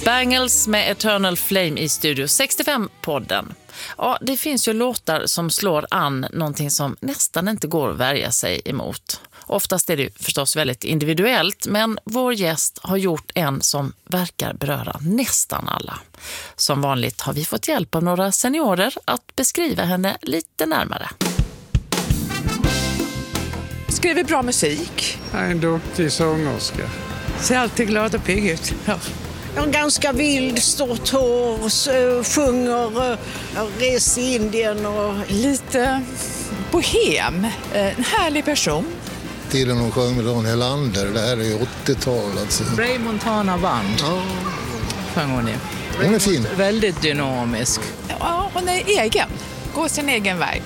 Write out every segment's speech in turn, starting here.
Bangles med Eternal Flame i Studio 65-podden. Ja, det finns ju låtar som slår an någonting som nästan inte går att värja sig emot. Oftast är det förstås väldigt individuellt, men vår gäst har gjort en som verkar beröra nästan alla. Som vanligt har vi fått hjälp av några seniorer att beskriva henne lite närmare. Skriver bra musik. Jag är en duktig sångerska. Ser alltid glad och pigg ut. Ja. Jag är ganska vild, stort hår, sjunger, reser i Indien och... Lite bohem. En härlig person. Tiden hon sjöng med Ronny Lander, det här är ju 80-tal alltså. Ray Montana Band. Ja. Sjöng hon ju. Hon är fin. Väldigt dynamisk. Ja, hon är egen. Går sin egen väg.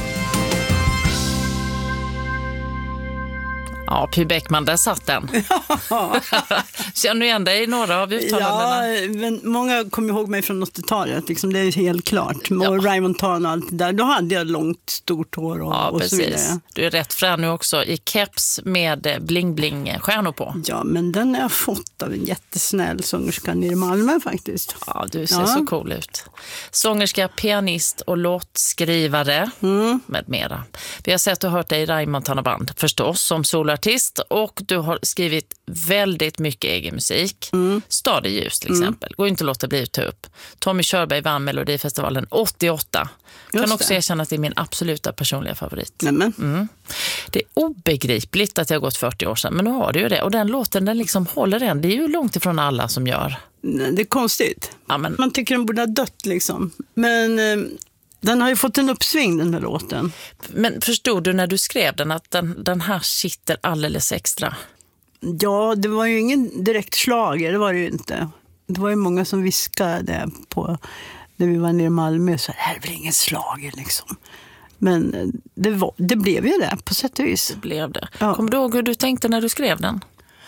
Ja, Py Bäckman, där satt den. Känner du igen dig i några av uttalandena? Ja, men många kommer ihåg mig från 80-talet. Liksom, det är helt klart. Och Ray Montana och allt det där. Då hade jag långt, stort hår och så vidare. Du är rätt frän nu också i keps med bling-bling-stjärnor på. Ja, men den har jag fått av en jättesnäll sångerska nere i Malmö faktiskt. Ja, du ser så cool ut. Sångerska, pianist och låtskrivare med mera. Vi har sett och hört dig i Ray Montana Band förstås som solartist, och du har skrivit väldigt mycket egen musik. Stadig ljus till exempel. Går inte att låta bli att ta upp. Tommy Körberg vann Melodifestivalen 88. Kan också erkänna att det är min absoluta personliga favorit. Det är obegripligt att det har gått 40 år sedan, men nu har det ju det. Och den låten, den liksom håller än. Det är ju långt ifrån alla som gör. Det är konstigt. Ja, men... Man tycker den borde ha dött liksom. Men den har ju fått en uppsving, den här låten. Men förstod du när du skrev den att den här sitter alldeles extra? Ja, det var ju ingen direkt slager, det var det ju inte. Det var ju många som viskade på när vi var nere i Malmö, så här är väl ingen slager liksom. Men det blev ju det på sätt och vis. Det blev det. Ja. Kommer du ihåg hur du tänkte när du skrev den?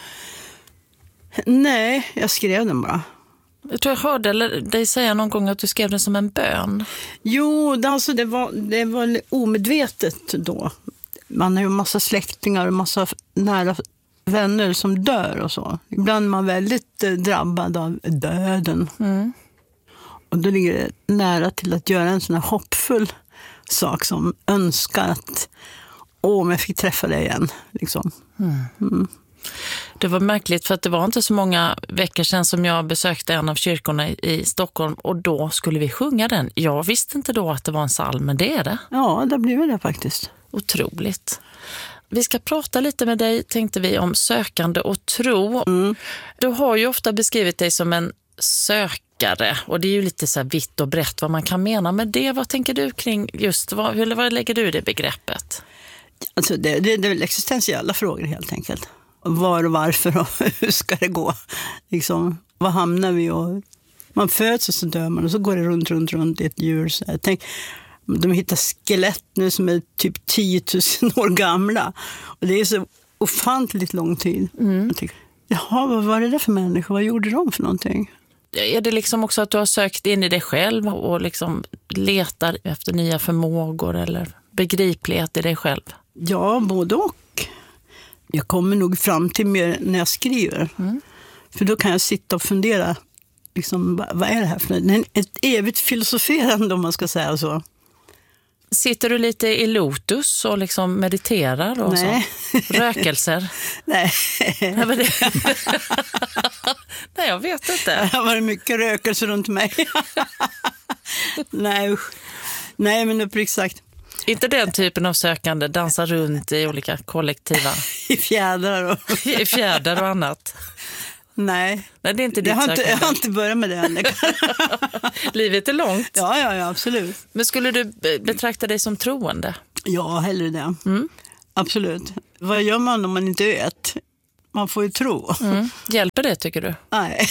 Nej, jag skrev den bara. Jag tror jag hörde dig säga någon gång att du skrev den som en bön. Jo, det var omedvetet då. Man har ju massa släktingar och massa nära vänner som dör och så. Ibland är man väldigt drabbad av döden. Och då ligger det nära till att göra en sån här hoppfull sak som önskar att om jag fick träffa dig igen. Liksom. Det var märkligt för att det var inte så många veckor sedan som jag besökte en av kyrkorna i Stockholm, och då skulle vi sjunga den. Jag visste inte då att det var en psalm, men det är det. Ja, det blev det faktiskt. Otroligt. Vi ska prata lite med dig, tänkte vi, om sökande och tro. Du har ju ofta beskrivit dig som en sökare, och det är ju lite så här vitt och brett vad man kan mena med det. Vad tänker du kring just, vad lägger du i det begreppet? Alltså det är väl existentiella frågor helt enkelt. Var och varför och hur ska det gå? Liksom, var hamnar vi? Och man föds och så dör man, och så går det runt i ett djur. Så jag tänk, de hittar skelett nu som är typ 10 000 år gamla. Och det är så ofantligt lång tid. Jag tänker, jaha, vad var det där för människor? Vad gjorde de för någonting? Är det liksom också att du har sökt in i dig själv och liksom letar efter nya förmågor eller begriplighet i dig själv? Ja, både och. Jag kommer nog fram till mer när jag skriver. För då kan jag sitta och fundera. Liksom, vad är det här för något? Ett evigt filosoferande, om man ska säga så. Sitter du lite i lotus och liksom mediterar och Nej. så? Rökelser? Nej. Nej, jag vet inte. Det har varit mycket rökelser runt mig. Nej, usch. Nej, men uppriktigt sagt. Inte den typen av sökande, dansa runt i olika kollektiva... I fjädrar I fjädrar och annat. Nej, det är inte ditt sökande. Jag har inte börjat med det än. Livet är långt. Ja, absolut. Men skulle du betrakta dig som troende? Ja, hellre det. Absolut. Vad gör man om man inte vet? Man får ju tro. Hjälper det, tycker du? Nej.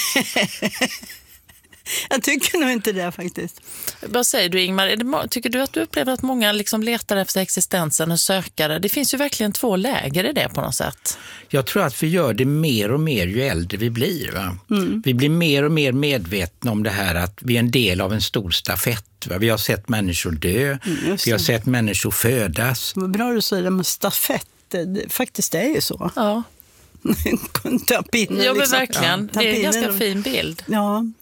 Jag tycker nog inte det faktiskt. Vad säger du, Ingmar? Tycker du att du upplever att många liksom letar efter existensen och sökare? Det finns ju verkligen två läger i det på något sätt. Jag tror att vi gör det mer och mer ju äldre vi blir. Va? Vi blir mer och mer medvetna om det här att vi är en del av en stor stafett. Va? Vi har sett människor dö, vi har sett människor födas. Vad bra du säger det med stafett. Faktiskt är ju så. Ja. Ta pinnen, Ja, men liksom. verkligen. Ta Det är en pinnen ganska och- fin bild. Ja,